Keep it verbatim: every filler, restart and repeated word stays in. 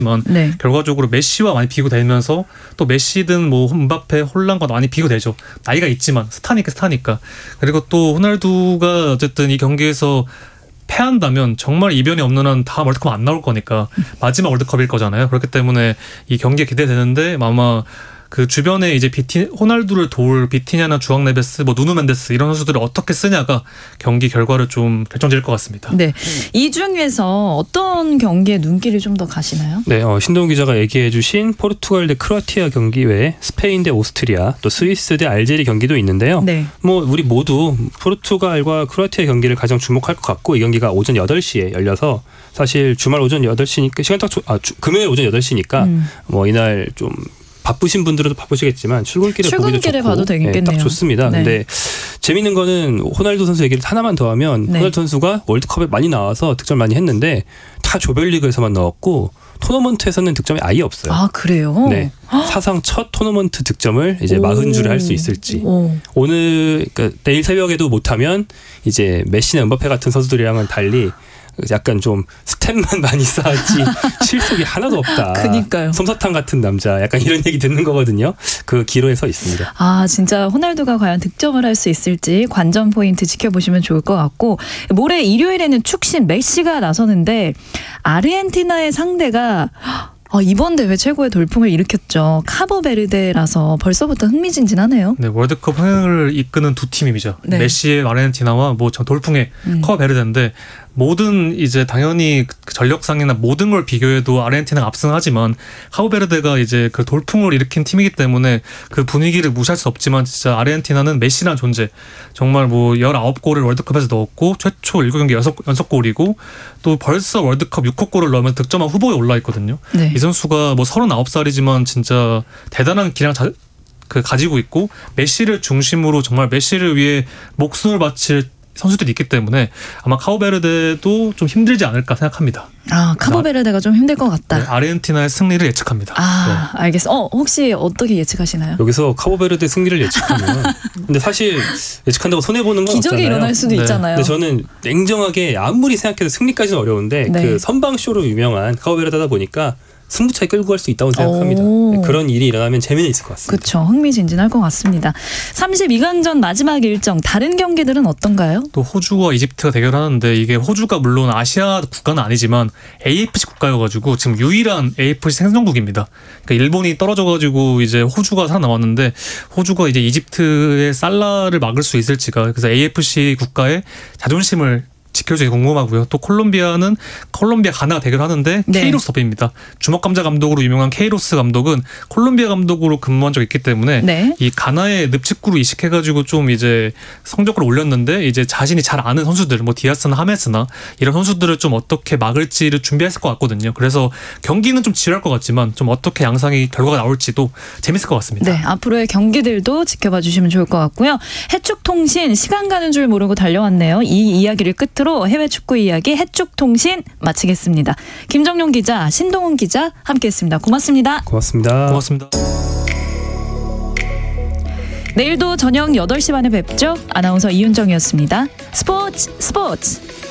네. 결과적으로 메시와 많이 비교되면서 또 메시든 뭐 음바페, 홀란과 많이 비교되죠. 나이가 있지만 스타니까 스타니까. 그리고 또 호날두가 어쨌든 이 경기에서 패한다면 정말 이변이 없는 한 다음 월드컵 안 나올 거니까 마지막 월드컵일 거잖아요. 그렇기 때문에 이 경기에 기대되는데 아마 그 주변에 이제 비티 호날두를 도울 비티냐나 주앙 네베스, 뭐 누누 멘데스 이런 선수들을 어떻게 쓰냐가 경기 결과를 좀 결정지을 것 같습니다. 네, 이 중에서 어떤 경기에 눈길이 좀 더 가시나요? 네, 어, 신동훈 기자가 얘기해주신 포르투갈 대 크로아티아 경기 외에 스페인 대 오스트리아, 또 스위스 대 알제리 경기도 있는데요. 네. 뭐 우리 모두 포르투갈과 크로아티아 경기를 가장 주목할 것 같고 이 경기가 오전 여덟 시에 열려서 사실 주말 오전 여덟 시니까 시간 딱 조, 아, 주, 금요일 오전 여덟 시니까 음. 뭐 이날 좀 바쁘신 분들은 바쁘시겠지만 출근길에, 출근길에 보기도 좋고 봐도 되겠네요. 네, 딱 좋습니다. 네. 근데 재밌는 거는 호날두 선수 얘기를 하나만 더 하면 네. 호날두 선수가 월드컵에 많이 나와서 득점 많이 했는데 다 조별리그에서만 넣었고 토너먼트에서는 득점이 아예 없어요. 아, 그래요? 네. 사상 첫 토너먼트 득점을 이제 마흔 줄을 할 수 있을지. 오. 오늘 그러니까 내일 새벽에도 못하면 이제 메시나 음바페 같은 선수들이랑은 달리 약간 좀 스탯만 많이 쌓았지 실속이 하나도 없다. 그니까요. 솜사탕 같은 남자 약간 이런 얘기 듣는 거거든요. 그 기로에 서 있습니다. 아, 진짜 호날두가 과연 득점을 할 수 있을지 관전 포인트 지켜보시면 좋을 것 같고, 모레 일요일에는 축신 메시가 나서는데 아르헨티나의 상대가 아, 이번 대회 최고의 돌풍을 일으켰죠. 카보베르데라서 벌써부터 흥미진진하네요. 네, 월드컵 흥행을 이끄는 두 팀이죠. 네. 메시의 아르헨티나와 뭐 돌풍의 음. 카보베르데인데 모든 이제 당연히 전력상이나 모든 걸 비교해도 아르헨티나가 압승하지만 카보베르데가 이제 그 돌풍을 일으킨 팀이기 때문에 그 분위기를 무시할 수 없지만 진짜 아르헨티나는 메시라는 존재 정말 뭐 열아홉 골을 월드컵에서 넣었고 최초 일곱 경기 연속, 연속골이고 또 벌써 월드컵 육 호 골을 넣으면 득점왕 후보에 올라 있거든요. 네. 이 선수가 뭐 서른아홉 살이지만 진짜 대단한 기량 자, 그 가지고 있고 메시를 중심으로 정말 메시를 위해 목숨을 바칠 선수들이 있기 때문에 아마 카보베르데도 좀 힘들지 않을까 생각합니다. 아, 카보베르데가 좀 힘들 것 같다. 네, 아르헨티나의 승리를 예측합니다. 아, 네. 알겠어. 어, 혹시 어떻게 예측하시나요? 여기서 카보베르데 승리를 예측하면 근데 사실 예측한다고 손해보는 건 기적이 없잖아요. 일어날 수도 네. 있잖아요. 근데 저는 냉정하게 아무리 생각해도 승리까지는 어려운데 네. 그 선방쇼로 유명한 카보베르데다 보니까 승부차에 끌고 갈 수 있다고 생각합니다. 오. 그런 일이 일어나면 재미는 있을 것 같습니다. 그렇죠. 흥미진진할 것 같습니다. 삼십이 강전 마지막 일정 다른 경기들은 어떤가요? 또 호주와 이집트가 대결하는데 이게 호주가 물론 아시아 국가는 아니지만 에이에프씨 국가여가지고 지금 유일한 에이에프씨 생존국입니다. 그러니까 일본이 떨어져가지고 이제 호주가 살아남았는데 호주가 이제 이집트의 살라를 막을 수 있을지가 그래서 에이에프씨 국가의 자존심을 지킬 수 있게 궁금하고요. 또 콜롬비아는 콜롬비아 가나가 대결하는데 네. 케이로스 섭입니다. 주먹감자 감독으로 유명한 케이로스 감독은 콜롬비아 감독으로 근무한 적이 있기 때문에 네. 이 가나의 늪직구로 이식해가지고 좀 이제 성적을 올렸는데 이제 자신이 잘 아는 선수들 뭐 디아스나 하메스나 이런 선수들을 좀 어떻게 막을지를 준비했을 것 같거든요. 그래서 경기는 좀 지루할 것 같지만 좀 어떻게 양상이 결과가 나올지도 재밌을 것 같습니다. 네, 앞으로의 경기들도 지켜봐 주시면 좋을 것 같고요. 해축통신 시간 가는 줄 모르고 달려왔네요. 이 이야기를 끝으로 해외 축구 이야기 해축통신 마치겠습니다. 김정용 기자, 신동훈 기자 함께했습니다. 고맙습니다. 고맙습니다. 고맙습니다. 내일도 저녁 여덟 시 반에 뵙죠. 아나운서 이윤정이었습니다. 스포츠 스포츠.